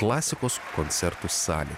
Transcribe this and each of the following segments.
Klasikos koncertų salė.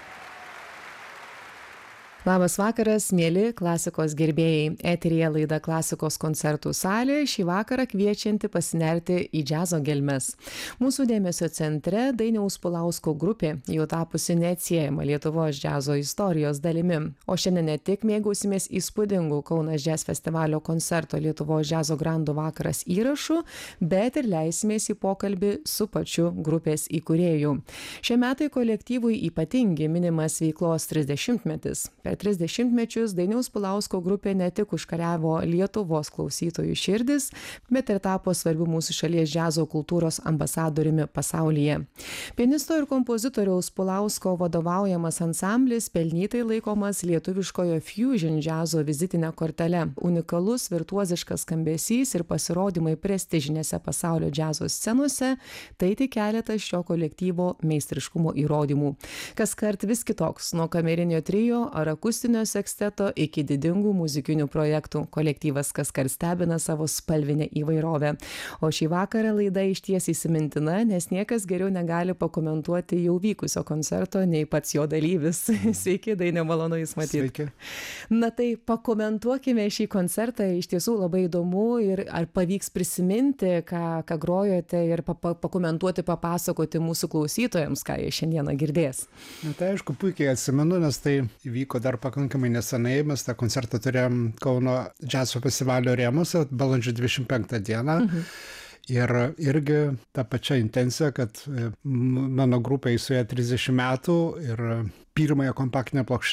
Labas vakaras, mėly klasikos gerbėjai. Eteryje laida Klasikos koncertų salė, šį vakarą kviečianti pasinerti į džiazo gelmes. Mūsų dėmesio centre Dainiaus Pulausko grupė, jau tapusi neatsiejama Lietuvos džiazo istorijos dalimi. O šiandien ne tik mėgausimės įspūdingų Kaunas Jazz festivalio koncerto Lietuvos džiazo grandų vakaras įrašų, bet ir leisimės į pokalbį su pačiu grupės įkūrėju. Šie metai kolektyvui ypatingi, minimas veiklos 30-metis. Per 30 mečius Dainiaus Pulausko grupė ne tik užkariavo Lietuvos klausytojų širdis, bet ir tapo svarbiu mūsų šalies džiazo kultūros ambasadoriumi pasaulyje. Pianisto ir kompozitoriaus Pulausko vadovaujamas ansamblis pelnytai laikomas lietuviškojo fusion džiazo vizitinė kortele. Unikalus virtuoziškas skambesys ir pasirodymai prestižinėse pasaulio džiazo scenose – tai tik keletas šio kolektyvo meistriškumo įrodymų. Kaskart vis kitoks, nuo kamerinio trio ar akustinio seksteto iki didingų muzikinių projektų. Kolektyvas kaskart stebina savo spalvinę įvairovę. O šį vakarą laida išties įsimintina, nes niekas geriau negali pakomentuoti jau vykusio koncerto nei pats jo dalyvis. Sveiki, Dainiau, malonu Jūs matyti. Sveiki. Na tai pakomentuokime šį koncertą, iš tiesų labai įdomu ir ar pavyks prisiminti, ką grojote ir pakomentuoti, papasakoti mūsų klausytojams, ką jie šiandieną girdės. Na tai aišku, puikiai atsimenu, nes tai vyko dar pakankamai nesenai, mes tą koncertą turėjom Kauno džiazo festivalio rėmuose balandžio 25 dieną. Ir irgi ta pačia intencija, kad mano grupė suėjo 30 metų ir pirmąją kompaktinę plokštelę